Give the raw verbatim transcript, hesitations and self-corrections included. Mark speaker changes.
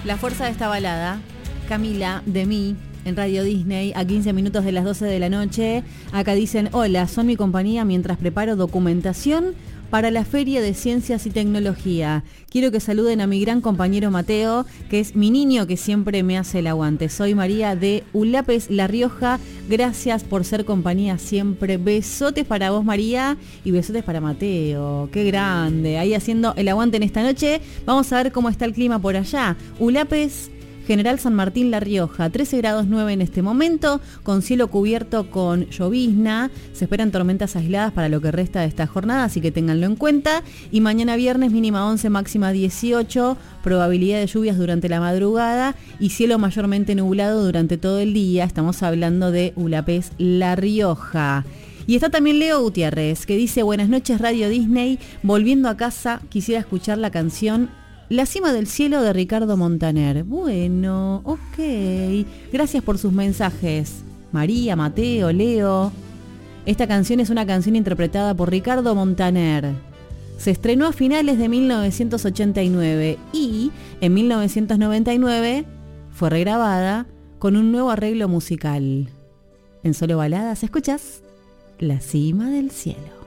Speaker 1: La fuerza de esta balada, Camila, de mí, en Radio Disney, a quince minutos de las doce de la noche. Acá dicen, hola, son mi compañía mientras preparo documentación para la Feria de Ciencias y Tecnología. Quiero que saluden a mi gran compañero Mateo, que es mi niño que siempre me hace el aguante. Soy María de Ulapes, La Rioja. Gracias por ser compañía siempre. Besotes para vos, María, y besotes para Mateo. Qué grande. Ahí haciendo el aguante en esta noche. Vamos a ver cómo está el clima por allá. Ulapes, General San Martín, La Rioja, trece grados nueve en este momento, con cielo cubierto con llovizna. Se esperan tormentas aisladas para lo que resta de esta jornada, así que ténganlo en cuenta. Y mañana viernes mínima once, máxima dieciocho, probabilidad de lluvias durante la madrugada y cielo mayormente nublado durante todo el día. Estamos hablando de Ulapes, La Rioja. Y está también Leo Gutiérrez, que dice, buenas noches Radio Disney, volviendo a casa quisiera escuchar la canción La cima del cielo de Ricardo Montaner. Bueno, ok. Gracias por sus mensajes. María, Mateo, Leo. Esta canción es una canción interpretada por Ricardo Montaner. Se estrenó a finales de mil novecientos ochenta y nueve y en mil novecientos noventa y nueve fue regrabada con un nuevo arreglo musical. En Solo Baladas escuchás La cima del cielo.